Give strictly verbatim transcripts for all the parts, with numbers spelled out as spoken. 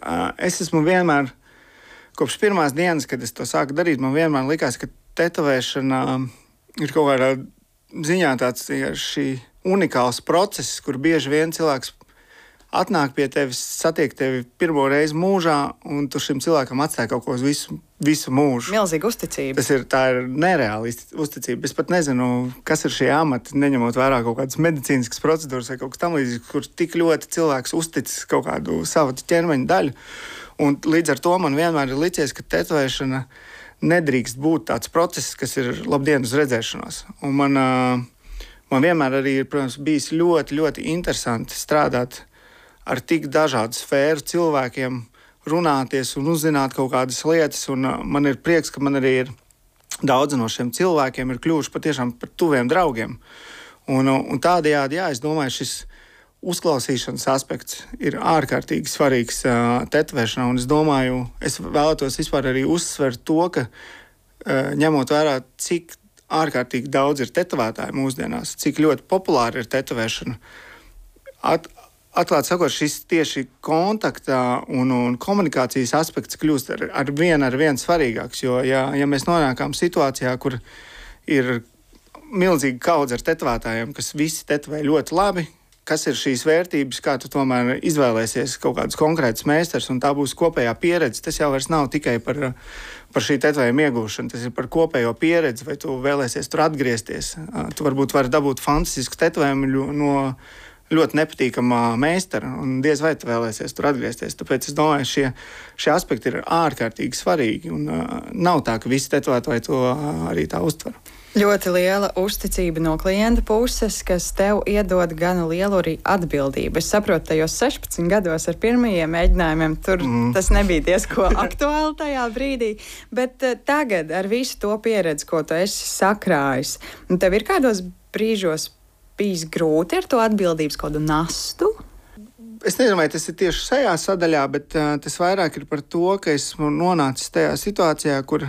es esmu vienmēr, kopš pirmās dienas, kad es to sāku darīt, man vienmēr likās, ka tetovēšana ir kaut kādā ziņā tāds šī unikāls process, kur bieži vien cilvēks atnāk pie tevis, satiek tevi pirmo reizi mūžā, un tu šim cilvēkam atstāji kaut ko uz visu, visu mūžu. Milzīga uzticība. Tas ir, tā ir nereāla uzticība. Es pat nezinu, kas ir šie amati, neņemot vērā kaut kādas medicīniskas procedūras vai kaut kas tam līdzīgs, kur tik ļoti cilvēks uztic kaut kādu savu ķermeņa daļu. Un līdz ar to man vienmēr ir licies, ka tetovēšana nedrīkst būt tāds process, kas ir labdien uz redzēšanos. Un man, man vienmēr arī ir, protams, bijis ļoti, ļoti interesanti strādāt ar tik dažādu sfēru cilvēkiem, runāties un uzzināt kaut kādas lietas. Un man ir prieks, ka man arī ir daudzi no šiem cilvēkiem ir kļuvuši patiešām par tuviem draugiem. Un, un tādējādi, jā, es domāju, šis uzklausīšanas aspekts ir ārkārtīgi svarīgs uh, tetovēšanā. Un es domāju, es vēlētos vispār arī uzsvert to, ka uh, ņemot vērā, cik ārkārtīgi daudz ir tetovētāji mūsdienās, cik ļoti populāra ir tetovēšana, at, Atklāt sakot, šis tieši kontaktā un, un komunikācijas aspekts kļūst ar, ar vien ar vien svarīgāks, jo ja, ja mēs nonākam situācijā, kur ir milzīga kaudze ar tetovētājiem, kas visi tetovē ļoti labi, kas ir šīs vērtības, kā tu tomēr izvēlēsies kaut kādus konkrētus meistars, un tā būs kopējā pieredze. Tas jau vairs nav tikai par, par šī tetovējuma iegūšanu, tas ir par kopējo pieredzi, vai tu vēlēsies tur atgriezties. Tu varbūt vari dabūt fantastisku tetovējumu no ļoti nepatīkamā meistara, un diez vai tu vēlēsies tur atgriezties. Tāpēc es domāju, šie, šie aspekti ir ārkārtīgi svarīgi, un uh, nav tā, ka visi tetovētāji to uh, arī tā uztver. Ļoti liela uzticība no klienta puses, kas tev iedod gan lielu arī atbildību. Es saprotu, tajos sešpadsmit gados ar pirmajiem mēģinājumiem tur mm. tas nebija diezko aktuāli tajā brīdī, bet uh, tagad ar visu to pieredzi, ko tu esi sakrājis, un tev ir kādos brīžos bijis grūti ar to atbildības kādu nastu? Es nezinu, vai tas ir tieši šajā sadaļā, bet uh, tas vairāk ir par to, ka esmu nonācis tajā situācijā, kur,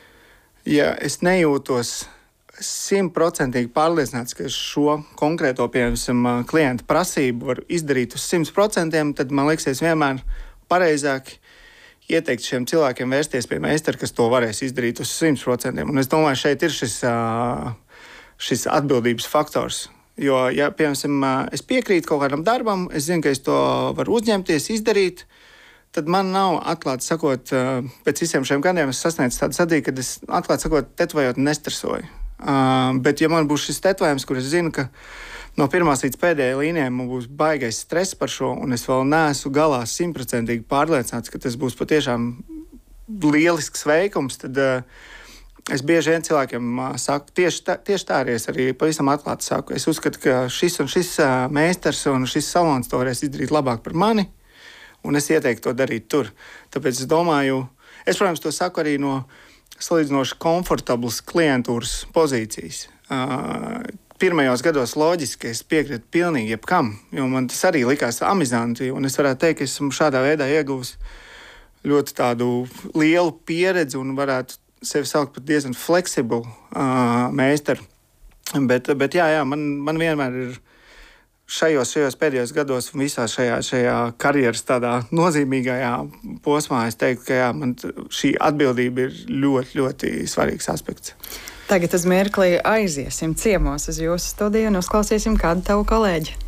ja es nejūtos simtprocentīgi pārliecināts, ka šo konkrēto, piemēram, klienta prasību var izdarīt uz simt procentiem, tad man liekas vienmēr pareizāk ieteikt šiem cilvēkiem vērsties pie meistara, kas to varēs izdarīt uz simt procentiem. Un es domāju, šeit ir šis, uh, šis atbildības faktors. Jo, ja, piemēram, es piekrītu kaut kādam darbam, es zinu, ka es to varu uzņemties, izdarīt, tad man nav, atklāti sakot, pēc visiem šiem gadiem es sasniedzu tādu sadzīvi, kad es, atklāti sakot, tetovējot nestresoju. Uh, bet, ja man būs šis tetovējums, kur es zinu, ka no pirmās līdz pēdējai līnijai man būs baigais stress par šo, un es vēl neesmu galā simtprocentīgi pārliecināts, ka tas būs patiešām lielisks veikums, tad uh, es bieži vien cilvēkiem uh, saku, tieši tā, tieši tā arī es arī pavisam atklāti saku. Es uzskatu, ka šis un šis uh, meistars un šis salons to varēs izdarīt labāk par mani, un es ieteiktu to darīt tur. Tāpēc es domāju, es, protams, to saku arī no salīdzinoši komfortablas klientūras pozīcijas. Uh, pirmajos gados loģiski es piekrītu pilnīgi jebkam, jo man tas arī likās amizanti, un es varētu teikt, ka esmu šādā veidā ieguvis ļoti tādu lielu pieredzi un varētu sevi saukt par diezgan fleksiblu uh, meistaru. Bet, bet jā, jā man, man vienmēr ir šajos, šajos pēdējos gados un visā šajā, šajā karjeras tādā nozīmīgajā posmā es teiktu, ka jā, man šī atbildība ir ļoti, ļoti svarīgs aspekts. Tagad uz mirkli aiziesim ciemos uz jūsu studiju un uzklausīsim kādu tavu kolēģi.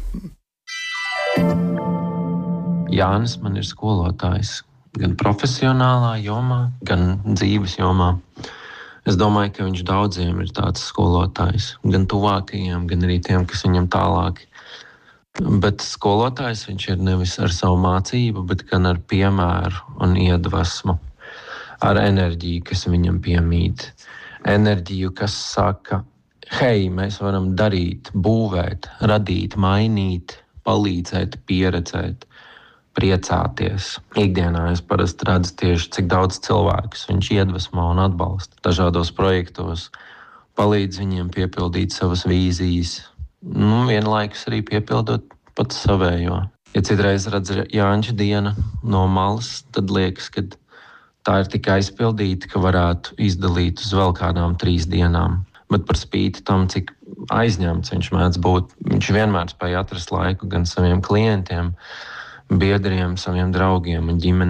Jānis man ir skolotājs. Gan profesionālā jomā, gan dzīves jomā. Es domāju, ka viņš daudziem ir tāds skolotājs. Gan tuvākajiem, gan arī tiem, kas viņam tālāki. Bet skolotājs viņš ir nevis ar savu mācību, bet gan ar piemēru un iedvesmu. Ar enerģiju, kas viņam piemīt. Enerģiju, kas saka, hei, mēs varam darīt, būvēt, radīt, mainīt, palīdzēt, pieredzēt. Priecāties. Ikdienā es parasti redzu tieši, cik daudz cilvēkus viņš iedvesmo un atbalsta dažādos projektos, palīdz viņiem piepildīt savas vīzijas, nu, vienlaikus arī piepildot pats savējo. Ja citreiz redz Jāņa diena no malas, tad liekas, ka tā ir tik aizpildīta, ka varētu izdalīt uz vēl kādām trīs dienām. Bet par spīti tam, cik aizņemts viņš mēdz būt, viņš vienmēr spēja atrast laiku gan saviem klientiem, biedriem, saviem draugiem un ģimenei.